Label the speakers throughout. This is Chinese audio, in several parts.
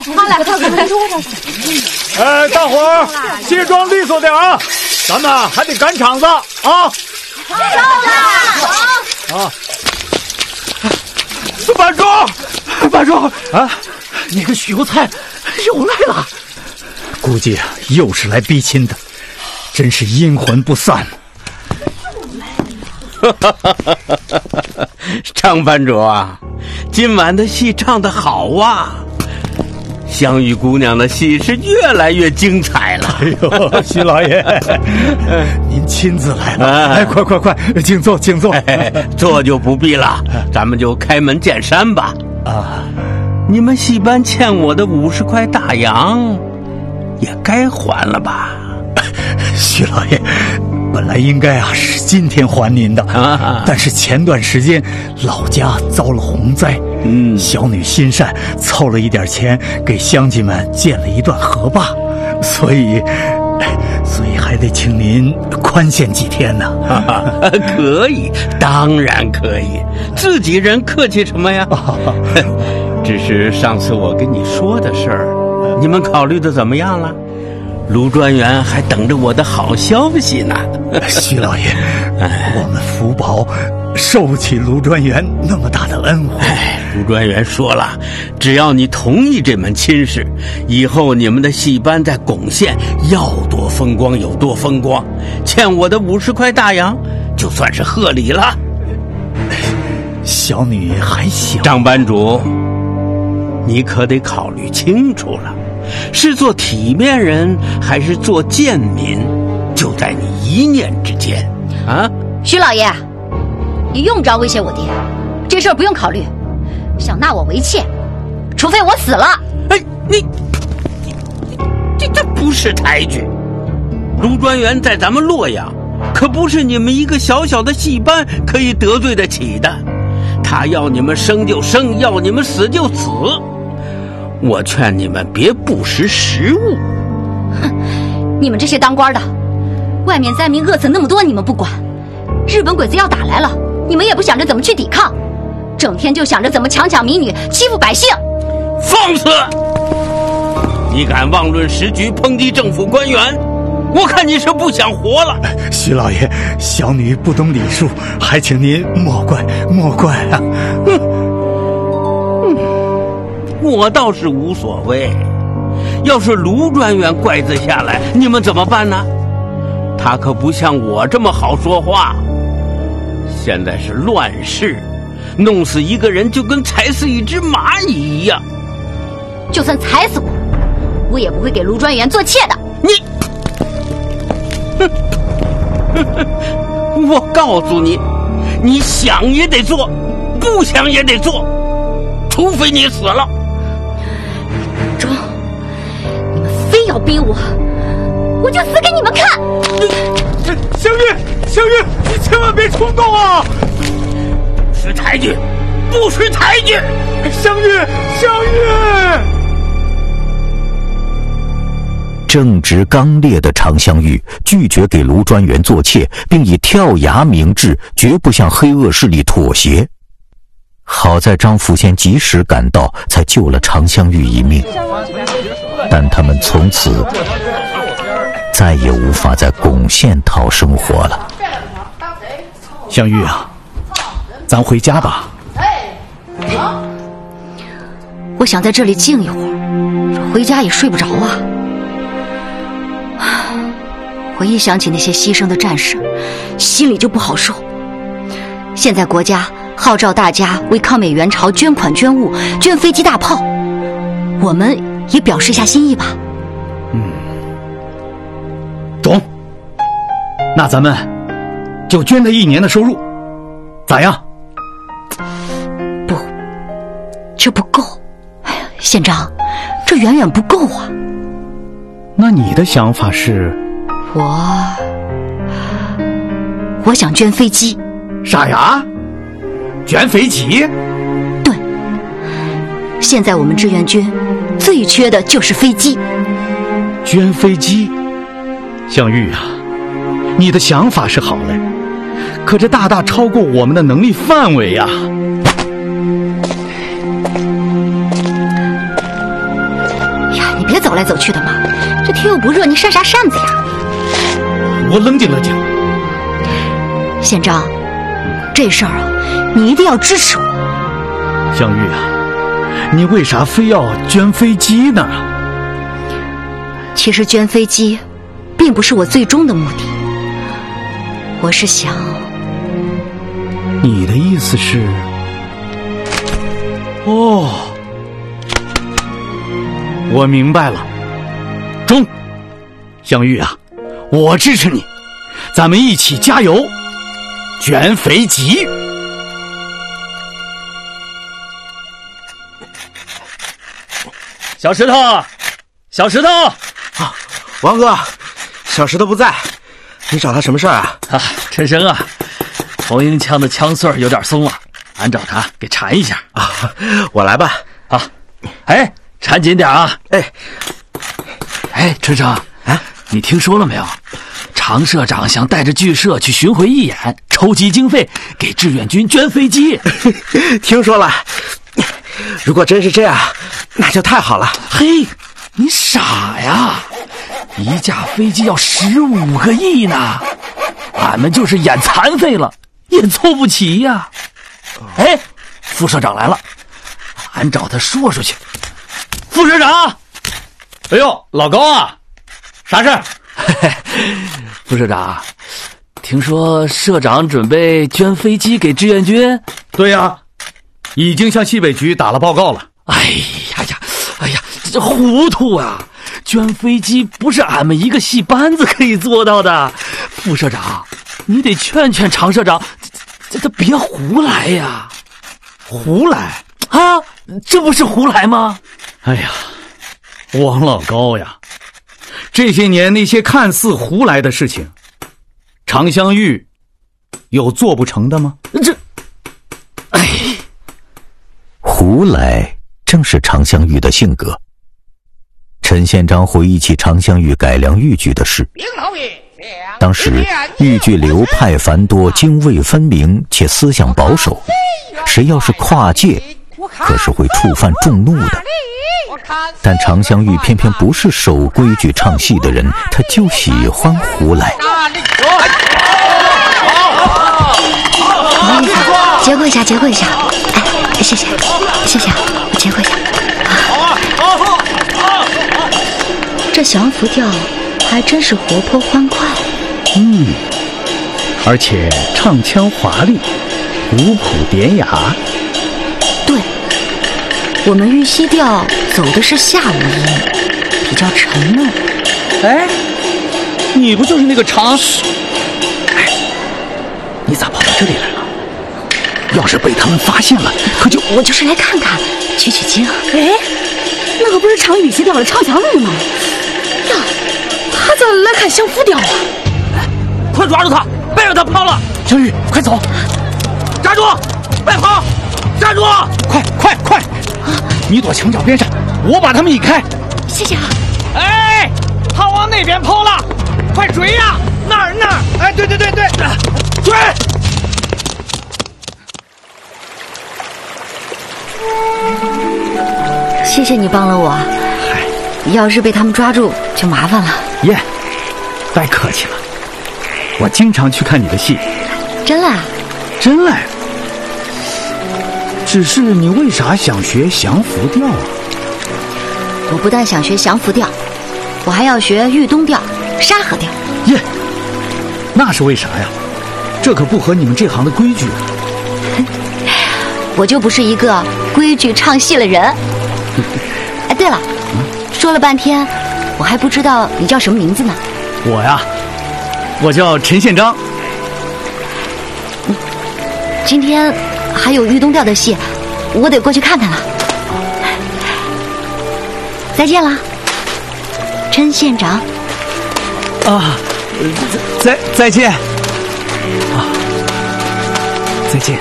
Speaker 1: 好了，
Speaker 2: 大伙儿卸妆利索点啊，咱们还得赶场子啊！
Speaker 1: 到了，
Speaker 2: 啊！班主啊，
Speaker 3: 那个许攸菜又来了，
Speaker 2: 估计又是来逼亲的，真是阴魂不散。
Speaker 4: 张班主啊，今晚的戏唱得好啊！香玉姑娘的戏是越来越精彩了。
Speaker 2: 哎呦，徐老爷，您亲自来了，哎，快，请坐，请坐。
Speaker 4: 坐就不必了，咱们就开门见山吧。
Speaker 2: 啊，
Speaker 4: 你们戏班欠我的50块大洋，也该还了吧？
Speaker 2: 徐老爷，本来应该是今天还您的，但是前段时间老家遭了洪灾，小女心善，凑了一点钱给乡亲们建了一段河坝，所以还得请您宽限几天呢。
Speaker 4: 可以，当然可以，自己人客气什么呀？只是上次我跟你说的事儿，你们考虑的怎么样了？卢专员还等着我的好消息呢。
Speaker 2: 徐老爷，我们福宝受不起卢专员那么大的恩惠。
Speaker 4: 卢专员说了，只要你同意这门亲事，以后你们的戏班在巩县要多风光有多风光，欠我的50块大洋就算是贺礼了。
Speaker 2: 小女还小。
Speaker 4: 张班主，你可得考虑清楚了，是做体面人还是做贱民，就在你一念之间啊！
Speaker 1: 徐老爷，你用不着威胁我爹，这事儿不用考虑。想纳我为妾，除非我死了。
Speaker 4: 哎，这不是抬举。卢专员在咱们洛阳，可不是你们一个小小的戏班可以得罪得起的。他要你们生就生，要你们死就死。我劝你们别不识时务。
Speaker 1: 哼，你们这些当官的，外面灾民饿死那么多你们不管，日本鬼子要打来了，你们也不想着怎么去抵抗，整天就想着怎么强抢民女，欺负百姓。
Speaker 4: 放肆！你敢妄论时局，抨击政府官员，我看你是不想活了。
Speaker 2: 徐老爷，小女不懂礼数，还请您莫怪啊。
Speaker 4: 我倒是无所谓，要是卢专员怪罪下来，你们怎么办呢？他可不像我这么好说话。现在是乱世，弄死一个人就跟踩死一只蚂蚁一样。
Speaker 1: 就算踩死我也不会给卢专员做妾的。
Speaker 4: 我告诉你，你想也得做，不想也得做，除非你死了。
Speaker 1: 中，你们非要逼我就死给你们看。
Speaker 2: 香玉，你千万别冲动啊！
Speaker 4: 不识抬举，不识抬举！
Speaker 2: 香玉。
Speaker 5: 正直刚烈的常香玉拒绝给卢专员做妾，并以跳崖明志，绝不向黑恶势力妥协。好在张福仙及时赶到，才救了常香玉一命。但他们从此再也无法在巩县讨生活了。
Speaker 3: 香玉啊，咱回家吧。
Speaker 1: 我想在这里静一会儿，回家也睡不着啊。我一想起那些牺牲的战士，心里就不好受。现在国家号召大家为抗美援朝捐款捐物，捐飞机大炮，我们也表示一下心意吧。
Speaker 3: 中，那咱们就捐他1年的收入，咋样？
Speaker 1: 不，这不够。哎呀，县长，这远远不够啊。
Speaker 3: 那你的想法是？
Speaker 1: 我想捐飞机。
Speaker 3: 傻呀？捐飞机？
Speaker 1: 对，现在我们志愿军最缺的就是飞机。
Speaker 3: 捐飞机？香玉啊，你的想法是好嘞，可这大大超过我们的能力范围呀。
Speaker 1: 别走来走去的嘛。这天又不热，你扇啥扇子呀？
Speaker 3: 我冷静冷静。
Speaker 1: 县长，这事儿啊，你一定要支持我。
Speaker 3: 香玉啊，你为啥非要捐飞机呢？
Speaker 1: 其实捐飞机并不是我最终的目的，我是想……
Speaker 3: 你的意思是……哦，我明白了。中，香玉啊，我支持你，咱们一起加油，捐飞机。
Speaker 2: 小石头，小石头
Speaker 6: 啊，王哥，小石头不在，你找他什么事儿啊？
Speaker 2: 陈生啊，红缨枪的枪穗有点松了，俺找他给缠一下
Speaker 6: 啊。我来吧。
Speaker 2: 啊，哎，缠紧点啊！
Speaker 3: 哎，陈生啊，你听说了没有？常社长想带着剧社去巡回义演，筹集经费给志愿军捐飞机。
Speaker 6: 听说了。如果真是这样，那就太好了。
Speaker 3: 嘿，你傻呀！一架飞机要15个亿呢，俺们就是演残废了也凑不齐呀。哎，副社长来了，俺找他说说去。副社长，
Speaker 2: 哎呦，老高啊，啥事儿？
Speaker 3: 副社长，听说社长准备捐飞机给志愿军？
Speaker 2: 对呀，已经向西北局打了报告了。
Speaker 3: 哎呀，这糊涂啊！捐飞机不是俺们一个戏班子可以做到的。副社长，你得劝劝常社长，这别胡来呀！
Speaker 2: 胡来
Speaker 3: 啊？这不是胡来吗？
Speaker 2: 哎呀，王老高呀，这些年那些看似胡来的事情，常香玉有做不成的吗？
Speaker 5: 胡来正是常香玉的性格。陈县长回忆起常香玉改良豫剧的事，当时豫剧流派繁多，泾渭分明，且思想保守，谁要是跨界，可是会触犯众怒的。但常香玉偏偏不是守规矩唱戏的人，他就喜欢胡来。
Speaker 1: 结果一下，哎，谢谢，我结果一下。这降服调还真是活泼欢快。
Speaker 2: 而且唱腔华丽，古朴典雅。
Speaker 1: 对，我们豫西调走的是下五音，比较沉闷。
Speaker 2: 哎，你不就是那个常……
Speaker 3: 哎，你咋跑到这里来了？要是被他们发现了，可就……
Speaker 1: 我就是来看看，取经。哎，那个不是常豫西调的常祥玉吗？呀，他咋来看降服调啊？
Speaker 3: 快抓住他，别让他跑了！
Speaker 2: 小玉，快走！
Speaker 3: 站住！别跑！站住！
Speaker 2: 快！你躲墙角边上，我把他们引开。
Speaker 1: 谢谢啊！
Speaker 2: 哎，他往那边跑了，快追呀！那儿！哎，对，追！
Speaker 1: 谢谢你帮了我，要是被他们抓住就麻烦了。
Speaker 2: 耶，别客气了，我经常去看你的戏。
Speaker 1: 真来？
Speaker 2: 真来。只是你为啥想学降服调啊？
Speaker 1: 我不但想学降服调，我还要学豫东调、沙河调。
Speaker 2: 耶，那是为啥呀？这可不合你们这行的规矩啊。
Speaker 1: 我就不是一个规矩唱戏的人。哎，对了，说了半天，我还不知道你叫什么名字呢。
Speaker 2: 我呀，我叫陈宪章。
Speaker 1: 今天还有豫东调的戏，我得过去看看了。再见了，陈县长。
Speaker 2: 啊，再见。啊，再见。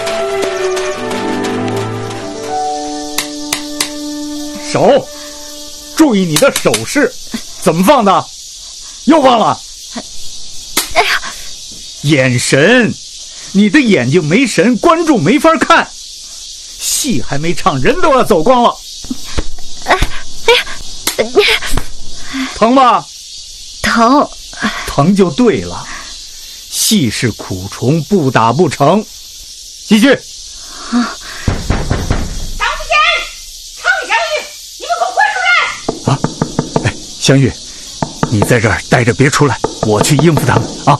Speaker 2: 手，注意你的手势，怎么放的？又忘了。
Speaker 1: 哎呀，
Speaker 2: 眼神，你的眼睛没神，观众没法看。戏还没唱，人都要走光了。
Speaker 1: 哎呀，
Speaker 2: 疼吗？
Speaker 1: 疼。
Speaker 2: 疼就对了。戏是苦虫，不打不成。继续。
Speaker 7: 张福贤、常香玉，你们给我滚出来！
Speaker 2: 啊，哎，香玉，你在这儿待着别出来，我去应付他们啊。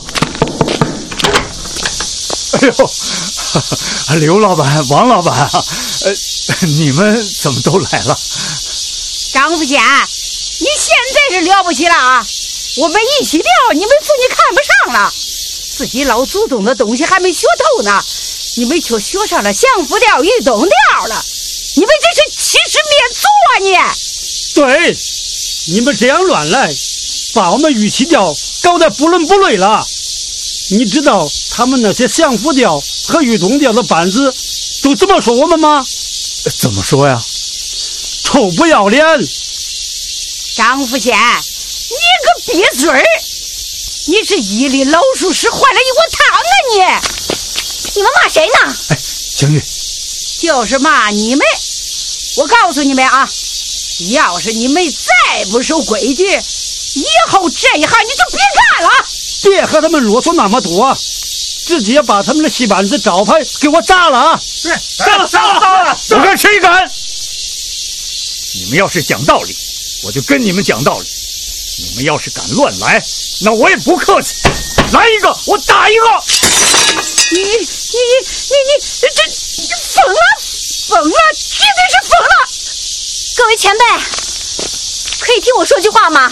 Speaker 2: 哎呦，刘老板、王老板，你们怎么都来了？
Speaker 7: 张福贤，你现在是了不起了啊！我们一起调，你们自己看不上了，自己老祖宗的东西还没学透呢，你们却学上了降服调、豫东调了，你们这是欺师灭祖啊！
Speaker 8: 对，你们这样乱来，把我们豫西调搞得不伦不类了。你知道他们那些降服调和豫东调的班子都怎么说我们吗？
Speaker 2: 怎么说呀？
Speaker 8: 臭不要脸！
Speaker 7: 张福贤，你个闭嘴儿！你是伊犁老鼠屎坏了一锅汤啊你！
Speaker 1: 你们骂谁呢？
Speaker 2: 哎，香玉，
Speaker 7: 就是骂你们。我告诉你们啊，要是你们再不守规矩，以后这一行你就别干了。
Speaker 8: 别和他们啰嗦那么多，直接把他们的戏班子招牌给我炸了啊！
Speaker 2: 是，炸了！我看谁敢！你们要是讲道理，我就跟你们讲道理；你们要是敢乱来，那我也不客气，来一个我打一个。
Speaker 7: 你这疯了，绝对是疯了！
Speaker 1: 各位前辈，可以听我说句话吗？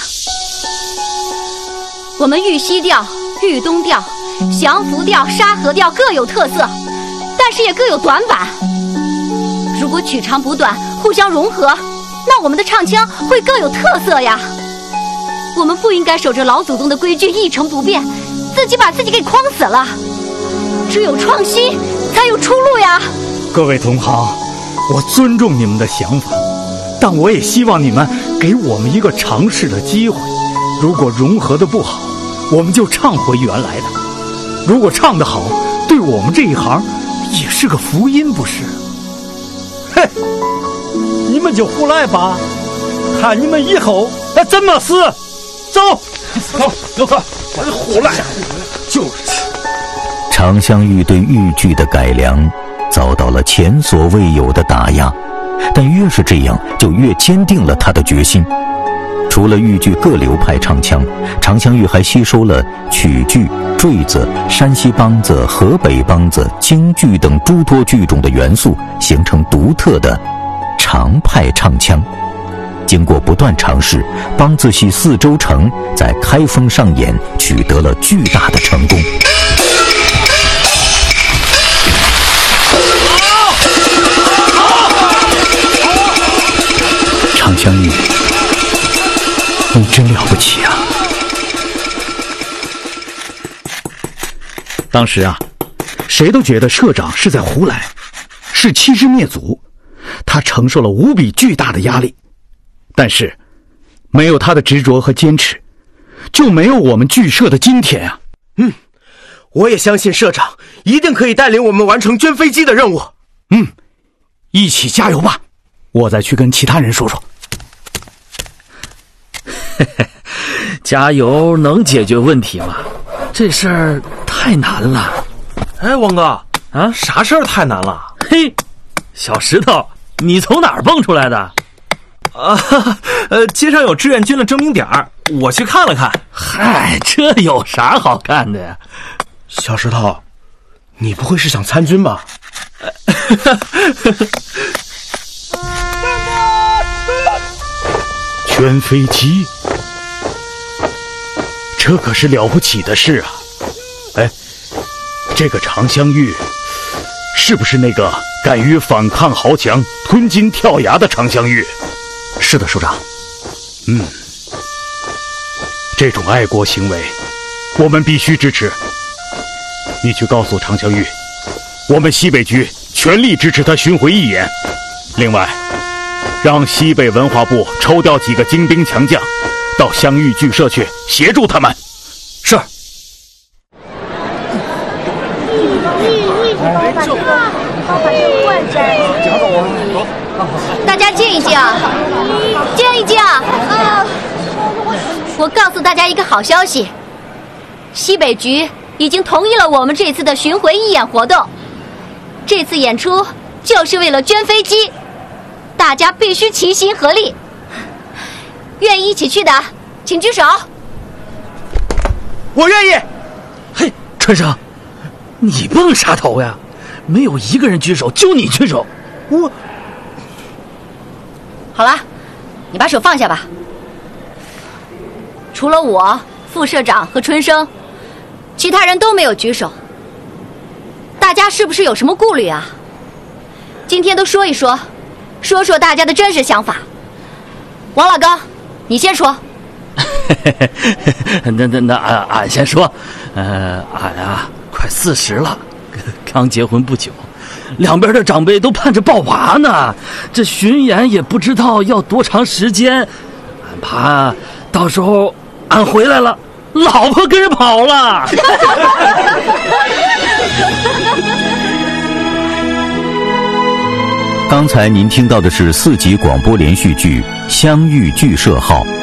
Speaker 1: 我们豫西调、豫东调、降服调、沙河调各有特色，但是也各有短板。如果取长补短，互相融合，那我们的唱腔会更有特色呀。我们不应该守着老祖宗的规矩一成不变，自己把自己给框死了。只有创新，才有出路呀。
Speaker 2: 各位同行，我尊重你们的想法，但我也希望你们给我们一个尝试的机会。如果融合的不好，我们就唱回原来的；如果唱得好，对我们这一行也是个福音，不是？
Speaker 8: 嘿，你们就胡来吧，看你们以后怎么死！走，
Speaker 2: 刘哥，我胡来，就是。
Speaker 5: 常香玉对豫剧的改良遭到了前所未有的打压，但越是这样，就越坚定了他的决心。除了豫剧各流派唱腔，常香玉还吸收了曲剧、坠子、山西梆子、河北梆子、京剧等诸多剧种的元素，形成独特的常派唱腔。经过不断尝试，梆子戏《四周城》在开封上演取得了巨大的成功。
Speaker 2: 常香玉，你真了不起啊！当时啊，谁都觉得社长是在胡来，是欺师灭祖，他承受了无比巨大的压力。但是，没有他的执着和坚持，就没有我们剧社的今天啊！
Speaker 6: 我也相信社长一定可以带领我们完成捐飞机的任务。
Speaker 2: 一起加油吧！我再去跟其他人说说。
Speaker 3: 加油能解决问题吗？这事儿太难了。
Speaker 6: 哎，王哥
Speaker 3: 啊，
Speaker 6: 啥事儿太难了？
Speaker 3: 嘿，小石头，你从哪儿蹦出来的？
Speaker 6: 街上有志愿军的征兵点儿，我去看了看。
Speaker 3: 嗨，这有啥好看的呀？
Speaker 6: 小石头，你不会是想参军吧？
Speaker 2: 捐飞机，这可是了不起的事啊！哎，这个常香玉，是不是那个敢于反抗豪强、吞金跳崖的常香玉？是的，首长。这种爱国行为，我们必须支持。你去告诉常香玉，我们西北局全力支持他巡回义演。另外，让西北文化部抽调几个精兵强将，到湘豫剧社去协助他们。是。
Speaker 1: 大家静一静，静一静。 我告诉大家一个好消息，西北局已经同意了我们这次的巡回义演活动。这次演出就是为了捐飞机，大家必须齐心合力。愿意一起去的，请举手。
Speaker 6: 我愿意。
Speaker 3: 嘿，春生，你蹦啥头呀？没有一个人举手，就你举手。我。
Speaker 1: 好了，你把手放下吧。除了我、副社长和春生，其他人都没有举手。大家是不是有什么顾虑啊？今天都说一说，说说大家的真实想法。王老高，你先说。
Speaker 3: 那俺先说，俺呀快40了，刚结婚不久，两边的长辈都盼着抱娃呢，这巡演也不知道要多长时间，俺怕到时候俺回来了，老婆跟人跑了。
Speaker 5: 刚才您听到的是4集广播连续剧《相遇剧社号》